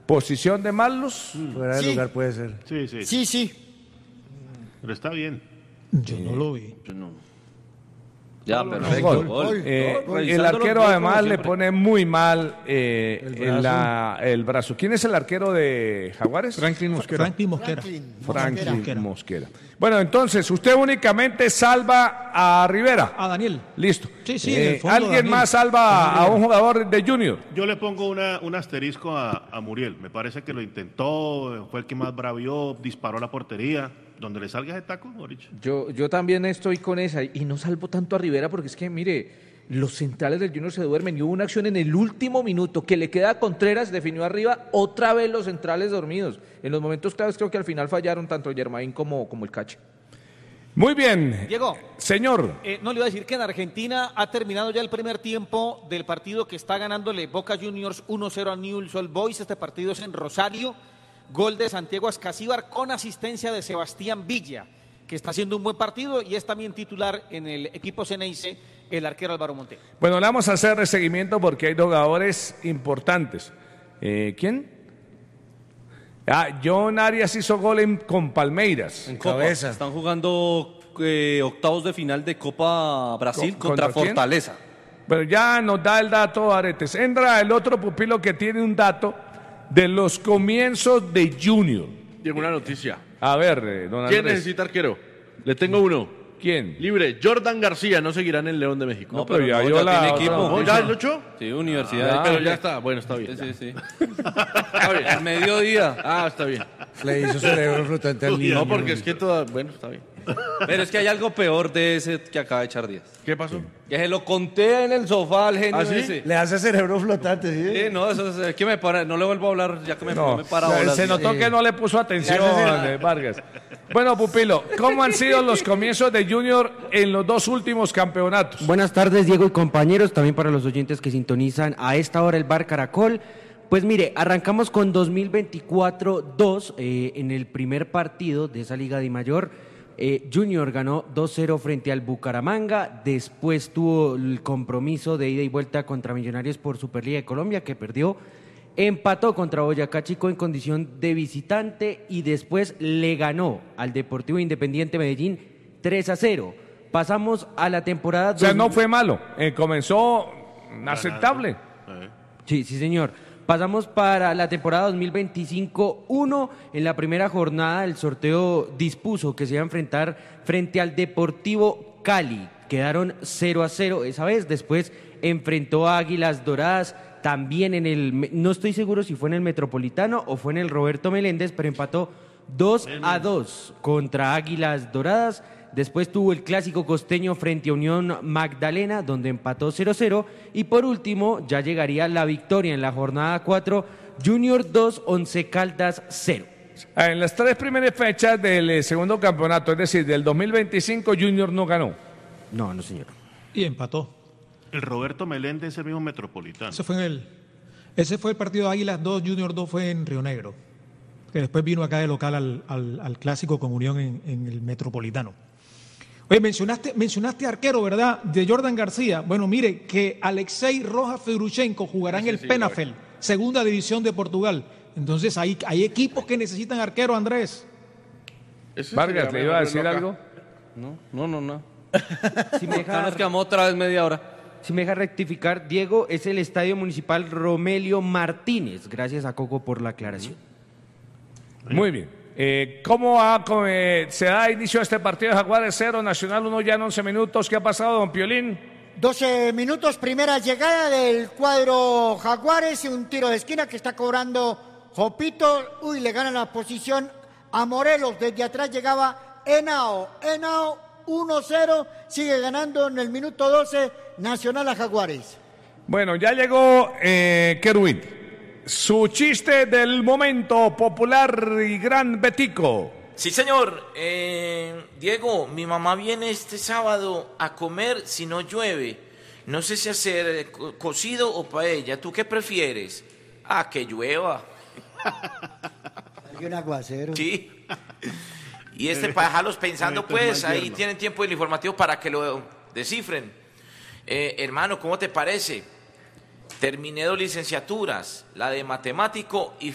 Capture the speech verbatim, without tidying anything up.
¿Posición de Marlos? Fuera de Sí. lugar puede ser. Sí, sí, Sí, sí. pero está bien. Yo no lo vi. Yo no. Ya, Gol. perfecto. Gol. Gol. Eh, Gol. el Revisando arquero los videos además como le siempre. pone muy mal eh, El el, la- el brazo. ¿Quién es el arquero de Jaguares? Franklin Mosquera. Franklin Mosquera. Franklin. Franklin Mosquera. Mosquera. Bueno, entonces, usted únicamente salva a Rivera. A Daniel. Listo. Sí, sí, Eh, en el fondo, ¿Alguien Daniel. más salva a un jugador de Junior? Yo le pongo una, un asterisco a, a Muriel. Me parece que lo intentó, fue el que más bravió, disparó a la portería. Donde le salga ese taco, Boric. Yo, yo también estoy con esa y no salvo tanto a Rivera porque es que, mire, los centrales del Junior se duermen y hubo una acción en el último minuto que le queda a Contreras, definió arriba, otra vez los centrales dormidos. En los momentos claves creo que al final fallaron tanto Germain como, como el Cache. Muy bien. Diego. Señor. Eh, no le iba a decir que en Argentina ha terminado ya el primer tiempo del partido que está ganándole Boca Juniors uno cero a Newell's Old Boys. Este partido es en Rosario. Gol de Santiago Ascasíbar con asistencia de Sebastián Villa, que está haciendo un buen partido y es también titular en el equipo Ceneice, el arquero Álvaro Montero. Bueno, le vamos a hacer seguimiento porque hay dos jugadores importantes. Eh, ¿Quién? Ah, John Arias hizo gol en, con Palmeiras. En Copa. cabeza. Están jugando eh, octavos de final de Copa Brasil ¿Co- contra, contra quién? Fortaleza. Pero ya nos da el dato, Aretes. Entra el otro pupilo que tiene un dato de los comienzos de Junior. Tengo una noticia. A ver, eh, don ¿Quién Andrés. necesita arquero? Le tengo uno. ¿Quién? Libre. Jordan García no seguirá en el León de México. No, pero ya dio la tiene otra equipo. ¿No? ¿Ya lo echó? Sí, universidad. Ah, Pero ya está. Bueno, está bien. Sí, ya. sí, sí. Está bien. Al mediodía. Ah, está bien. Le hizo cerebro flotante al niño. No, porque es que toda... Bueno, está bien. Pero es que hay algo peor de ese que acaba de echar Díaz. ¿Qué pasó? Que se lo conté en el sofá al genio ¿Ah, sí? ese. Le hace cerebro flotante, ¿sí? Sí, no, eso es, es que me para, no le vuelvo a hablar ya que me, No, me para se, bolas. se notó Sí. que no le puso atención, Ya, eh, Vargas. Bueno, pupilo, ¿cómo han sido los comienzos de Junior en los dos últimos campeonatos? Buenas tardes, Diego y compañeros, también para los oyentes que sintonizan a esta hora el Bar Caracol. Pues mire, arrancamos con dos mil veinticuatro dos eh, en el primer partido de esa Liga de Mayor. Eh, Junior ganó dos cero frente al Bucaramanga, después tuvo el compromiso de ida y vuelta contra Millonarios por Superliga de Colombia, que perdió, empató contra Boyacá Chico en condición de visitante y después le ganó al Deportivo Independiente Medellín tres a cero. Pasamos a la temporada... O sea, dos- no fue malo, eh, comenzó aceptable. Sí, sí, señor. Pasamos para la temporada dos mil veinticinco uno. En la primera jornada el sorteo dispuso que se iba a enfrentar frente al Deportivo Cali. Quedaron cero a cero esa vez. Después enfrentó a Águilas Doradas también en el... No estoy seguro si fue en el Metropolitano o fue en el Roberto Meléndez, pero empató dos a dos contra Águilas Doradas. Después tuvo el clásico costeño frente a Unión Magdalena, donde empató cero cero. Y por último, ya llegaría la victoria en la jornada cuatro, Junior dos, Once Caldas cero. En las tres primeras fechas del eh, segundo campeonato, es decir, del dos mil veinticinco, Junior no ganó. No, no, señor. Y empató. El Roberto Meléndez es el mismo Metropolitano. Ese fue en el, ese fue el partido de Águilas dos, Junior dos fue en Río Negro. Que después vino acá de local al, al, al clásico con Unión en, en el Metropolitano. Oye, mencionaste, mencionaste arquero, ¿verdad? De Jordan García. Bueno, mire, que Alexei Rojas Fedruchenko jugará en el Penafel, segunda división de Portugal. Entonces, hay, hay equipos que necesitan arquero, Andrés. Ese Vargas, sería ¿le iba a mejor decir verlo acá. algo? No, no, no, no. Si me Ya deja, nos quedamos otra vez media hora. si me deja rectificar, Diego, es el Estadio Municipal Romelio Martínez. Gracias a Coco por la aclaración. Muy bien. Eh, ¿Cómo ha, co- eh, se da inicio a este partido de Jaguares cero, Nacional uno ya en once minutos? ¿Qué ha pasado, don Piolín? doce minutos, primera llegada del cuadro Jaguares y un tiro de esquina que está cobrando Jopito. Uy, le gana la posición a Morelos. Desde atrás llegaba Henao. Henao uno cero, sigue ganando en el minuto doce Nacional a Jaguares. Bueno, ya llegó eh, Kerwin. Su chiste del momento, popular y gran Betico. Sí, señor. Eh, Diego, mi mamá viene este sábado a comer si no llueve. No sé si hacer eh, co- cocido o paella. ¿Tú qué prefieres? Ah, que llueva. Hay un aguacero. Sí. Y este para dejarlos pensando, Esto es pues, mal ahí yerno. tienen tiempo del informativo para que lo descifren. Eh, hermano, ¿cómo te parece? Terminé dos licenciaturas, la de matemático y